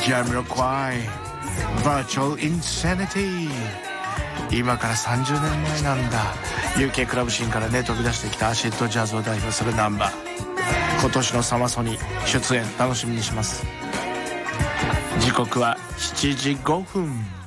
Jamiroquai Virtual Insanity。 今から30年前なんだ。 UK クラブシーンからね飛び出してきたアシッドジャズを代表するナンバー。今年のサマソニ出演楽しみにします。時刻は7時5分。